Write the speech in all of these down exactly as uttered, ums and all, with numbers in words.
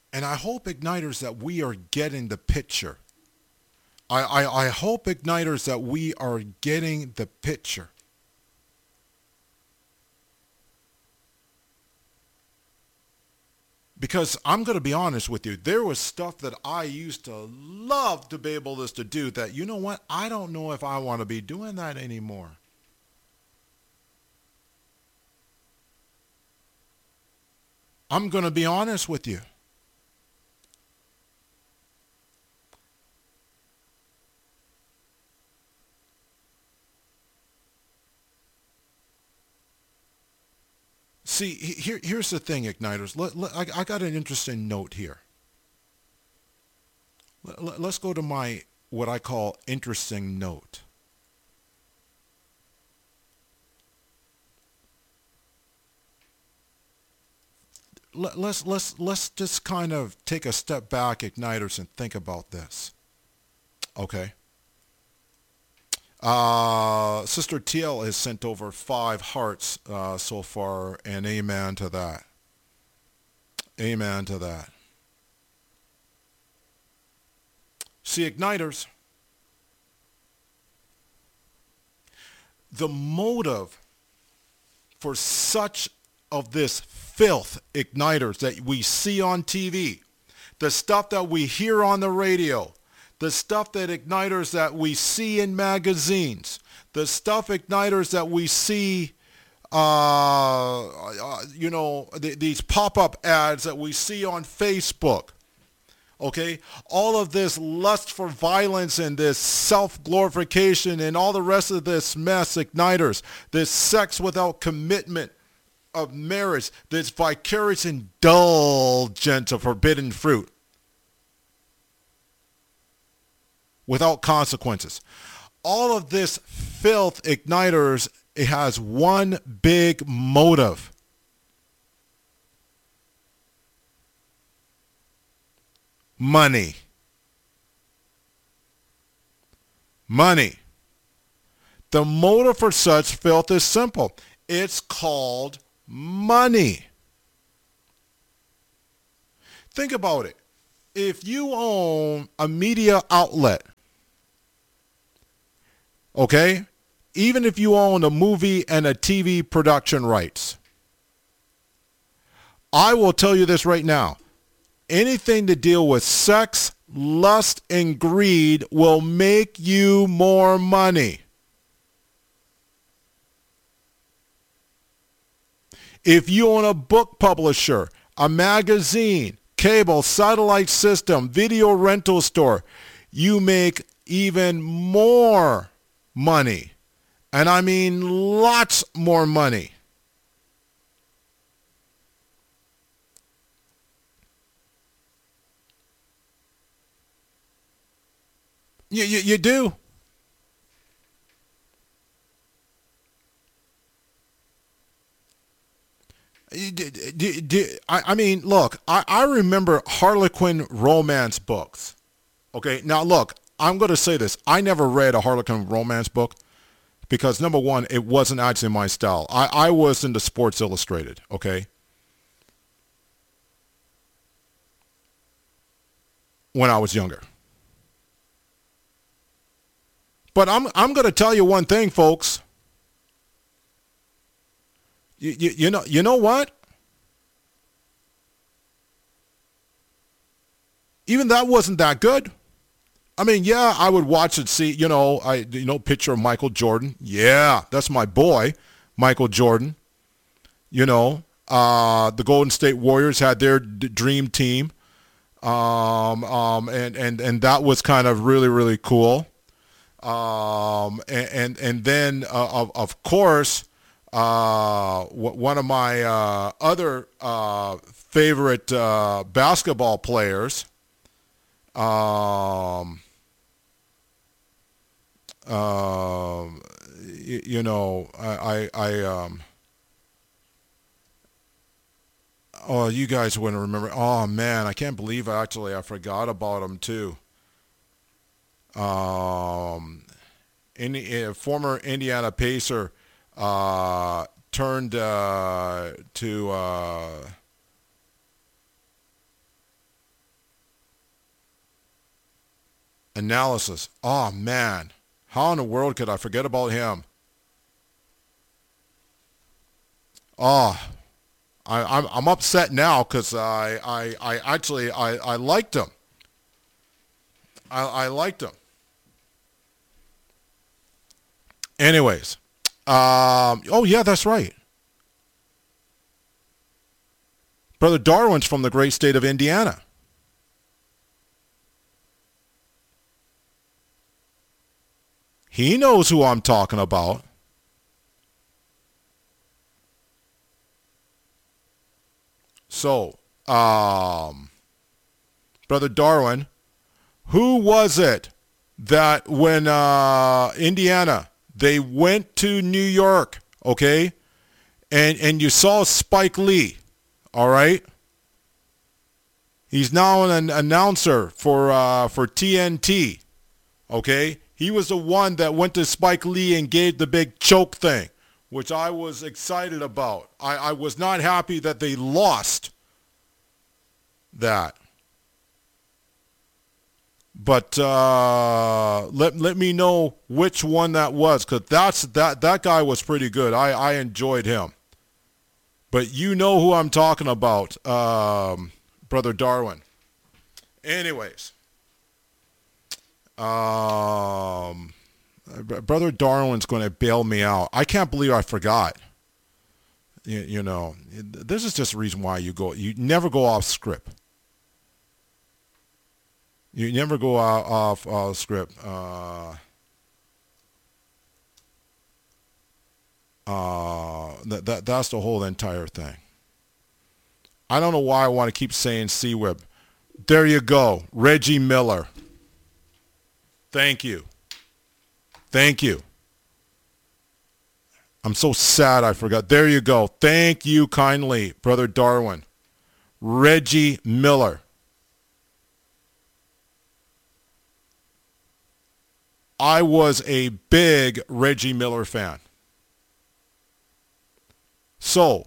And I hope, Igniters, that we are getting the picture. I, I, I hope, Igniters, that we are getting the picture. Because I'm going to be honest with you, there was stuff that I used to love to be able just to do that, you know what, I don't know if I want to be doing that anymore. I'm going to be honest with you. See, here, here's the thing, Igniters. Let, let, I, I got an interesting note here. Let, let's go to my, what I call, interesting note. Let, let's, let's, let's just kind of take a step back, Igniters, and think about this. Okay? Uh, Sister T L has sent over five hearts uh, so far, and amen to that. Amen to that. See, Igniters, the motive for such of this filth, Igniters, that we see on T V, the stuff that we hear on the radio, the stuff that Igniters that we see in magazines, the stuff, Igniters, that we see, uh, uh, you know, th- these pop-up ads that we see on Facebook, okay? All of this lust for violence and this self-glorification and all the rest of this mess, Igniters, this sex without commitment of marriage, this vicarious indulgence of forbidden fruit without consequences. All of this filth, Igniters, it has one big motive. Money. Money. The motive for such filth is simple. It's called money. Think about it. If you own a media outlet, okay, even if you own a movie and a T V production rights, I will tell you this right now. Anything to deal with sex, lust, and greed will make you more money. If you own a book publisher, a magazine, cable, satellite system, video rental store, you make even more money. And I mean lots more money. You, you, you do. I mean, look, I, I remember Harlequin romance books. Okay, now look, I'm going to say this. I never read a Harlequin romance book because, number one, it wasn't actually my style. I, I was into Sports Illustrated, okay, when I was younger. But I'm, I'm going to tell you one thing, folks. You, you, you know, you know what? Even that wasn't that good. I mean, yeah, I would watch it, see, you know, I, you know, picture of Michael Jordan. Yeah, that's my boy, Michael Jordan. You know, uh, the Golden State Warriors had their d- dream team. Um, um, and, and, and that was kind of really, really cool. Um, and, and, and then, uh, of, of course, uh, w- one of my uh, other uh, favorite uh, basketball players, um, um, you, you know, I, I, I um, oh, you guys wouldn't remember. Oh man, I can't believe I actually I forgot about him too. Um, Indi- uh, former Indiana Pacer uh, turned uh, to uh, analysis. Oh, man. How in the world could I forget about him? Oh, I, I'm, I'm upset now because I, I, I actually, I, I liked him. I, I liked him. Anyways. Um, oh, yeah, that's right. Brother Darwin's from the great state of Indiana. He knows who I'm talking about. So, um, Brother Darwin, who was it that when uh, Indiana, they went to New York, okay, and and you saw Spike Lee, all right? He's now an announcer for uh, for T N T, okay? He was the one that went to Spike Lee and gave the big choke thing, which I was excited about. I, I was not happy that they lost that. But uh, let let me know which one that was, because that's that that guy was pretty good. I, I enjoyed him. But you know who I'm talking about, um, Brother Darwin. Anyways. Um, Brother Darwin's going to bail me out. I can't believe I forgot. You, you know, this is just the reason why you go. You never go off script. You never go off, off, off script. Uh, uh, that, that that's the whole entire thing. I don't know why I want to keep saying C-Web. There you go, Reggie Miller. Thank you. Thank you. I'm so sad I forgot. There you go. Thank you kindly, Brother Darwin. Reggie Miller. I was a big Reggie Miller fan. So,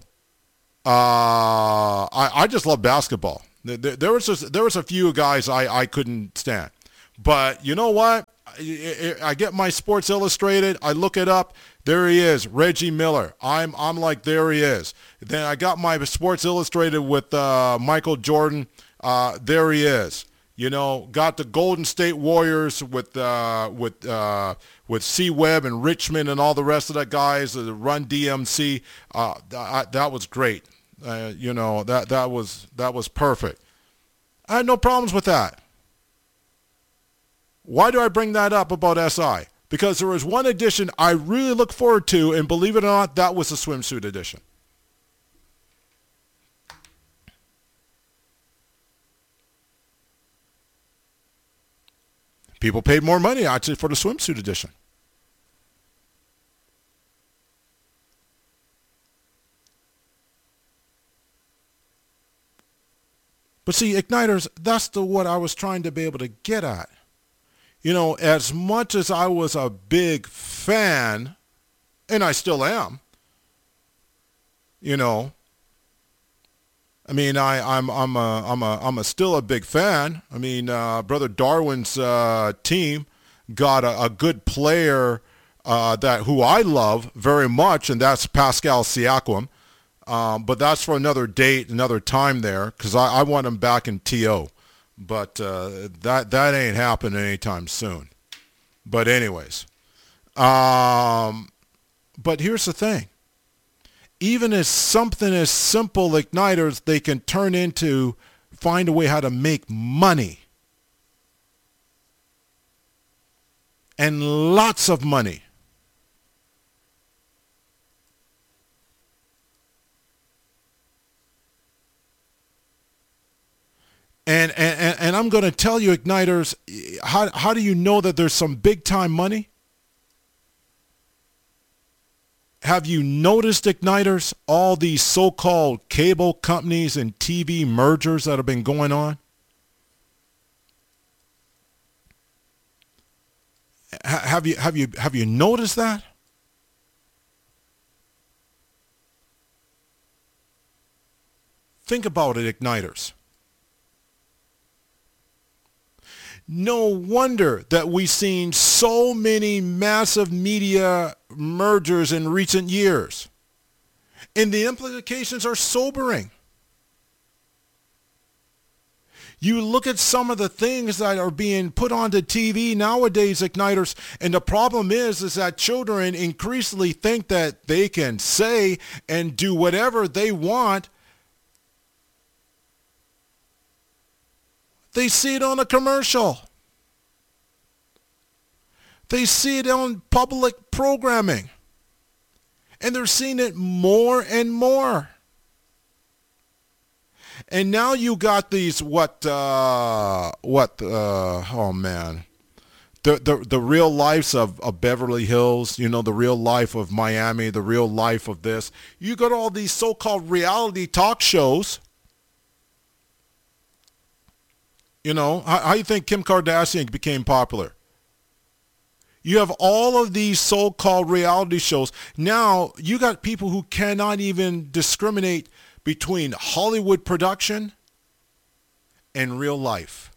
uh, I, I just love basketball. There, there was just, there was a few guys I, I couldn't stand. But you know what? I, I get my Sports Illustrated. I look it up. There he is, Reggie Miller. I'm I'm like, there he is. Then I got my Sports Illustrated with uh, Michael Jordan. Uh, there he is. You know, got the Golden State Warriors with uh, with uh, with C-Web and Richmond and all the rest of the guys. The Run D M C. Uh, that, that was great. Uh, you know, that that was that was perfect. I had no problems with that. Why do I bring that up about S I? Because there was one edition I really look forward to, and believe it or not, that was the swimsuit edition. People paid more money, actually, for the swimsuit edition. But see, Igniters, that's the what I was trying to be able to get at. You know, as much as I was a big fan, and I still am, you know, I mean, I, I'm I'm a I'm a I'm a still a big fan. I mean, uh, Brother Darwin's uh, team got a, a good player uh, that who I love very much, and that's Pascal Siakam. Um, but that's for another date, another time there, because I, I want him back in T O. But uh, that that ain't happening anytime soon. But anyways, um, but here's the thing. Even as something as simple Igniters, they can turn into find a way how to make money. And lots of money. And, and, and I'm going to tell you, Igniters, how, how do you know that there's some big-time money? Have you noticed, Igniters, all these so-called cable companies and T V mergers that have been going on? Have you, have you, have you noticed that? Think about it, Igniters. No wonder that we've seen so many massive media mergers in recent years. And the implications are sobering. You look at some of the things that are being put onto T V nowadays, Igniters, and the problem is, is that children increasingly think that they can say and do whatever they want. They see it on a commercial. They see it on public programming. And they're seeing it more and more. And now you got these, what, uh, what, uh, oh man, the, the, the real lives of, of Beverly Hills, you know, the real life of Miami, the real life of this. You got all these so-called reality talk shows. You know, how, how do you think Kim Kardashian became popular? You have all of these so-called reality shows. Now, you got people who cannot even discriminate between Hollywood production and real life.